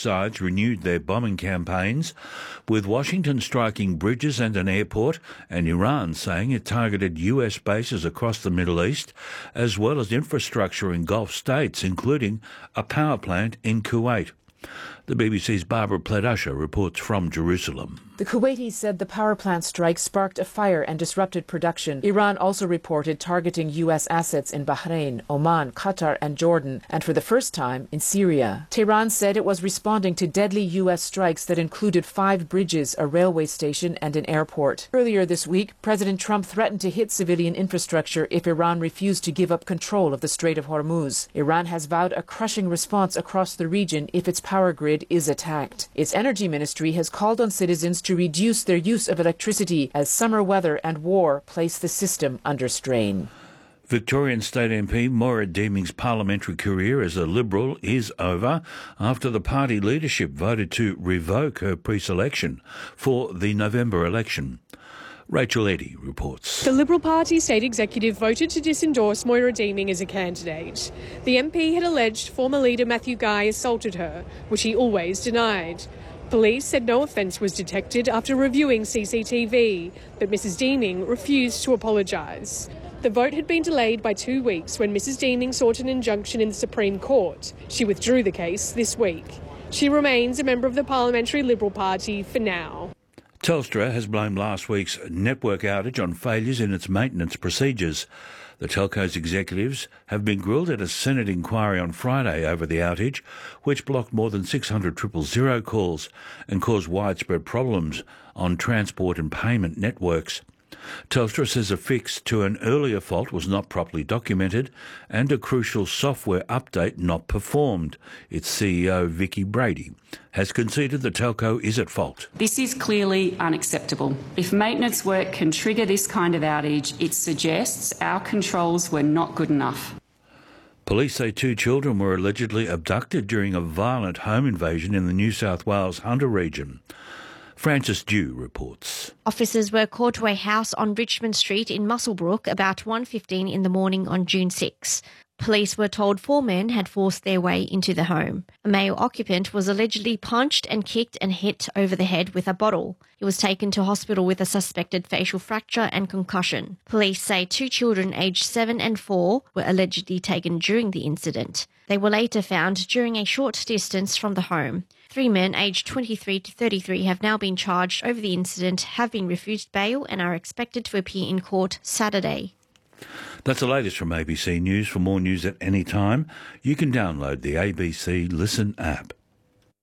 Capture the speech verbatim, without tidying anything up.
sides renewed their bombing campaigns, with Washington striking bridges and an airport, and Iran saying it targeted U S bases across the Middle East, as well as infrastructure in Gulf states, including a power plant in Kuwait. The B B C's Barbara Pledusher reports from Jerusalem. The Kuwaitis said the power plant strike sparked a fire and disrupted production. Iran also reported targeting U S assets in Bahrain, Oman, Qatar and Jordan, and for the first time in Syria. Tehran said it was responding to deadly U S strikes that included five bridges, a railway station and an airport. Earlier this week, President Trump threatened to hit civilian infrastructure if Iran refused to give up control of the Strait of Hormuz. Iran has vowed a crushing response across the region if its power grid is attacked. Its energy ministry has called on citizens to reduce their use of electricity as summer weather and war place the system under strain. Victorian State M P Moira Deeming's parliamentary career as a Liberal is over after the party leadership voted to revoke her pre-selection for the November election. Rachel Eddy reports. The Liberal Party state executive voted to disendorse Moira Deeming as a candidate. The M P had alleged former leader Matthew Guy assaulted her, which he always denied. Police said no offence was detected after reviewing C C T V, but Missus Deeming refused to apologise. The vote had been delayed by two weeks when Missus Deeming sought an injunction in the Supreme Court. She withdrew the case this week. She remains a member of the Parliamentary Liberal Party for now. Telstra has blamed last week's network outage on failures in its maintenance procedures. The telco's executives have been grilled at a Senate inquiry on Friday over the outage, which blocked more than six hundred triple zero calls and caused widespread problems on transport and payment networks. Telstra says a fix to an earlier fault was not properly documented and a crucial software update not performed. Its C E O, Vicky Brady, has conceded the telco is at fault. This is clearly unacceptable. If maintenance work can trigger this kind of outage, it suggests our controls were not good enough. Police say two children were allegedly abducted during a violent home invasion in the New South Wales Hunter region. Frances Dew reports. Officers were called to a house on Richmond Street in Muswellbrook about one fifteen in the morning on June sixth. Police were told four men had forced their way into the home. A male occupant was allegedly punched and kicked and hit over the head with a bottle. He was taken to hospital with a suspected facial fracture and concussion. Police say two children aged seven and four were allegedly taken during the incident. They were later found during a short distance from the home. Three men aged twenty-three to thirty-three have now been charged over the incident, have been refused bail and are expected to appear in court Saturday. That's the latest from A B C News. For more news at any time, you can download the A B C Listen app.